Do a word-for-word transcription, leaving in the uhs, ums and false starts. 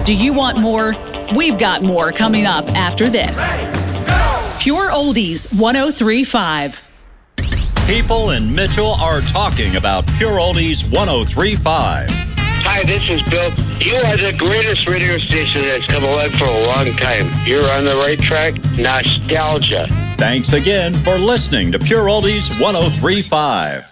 Do you want more? We've got more coming up after this. Pure Oldies one oh three point five. People in Mitchell are talking about Pure Oldies one oh three point five. Hi, this is Bill. You are the greatest radio station that's come along for a long time. You're on the right track. Nostalgia. Thanks again for listening to Pure Oldies one oh three point five.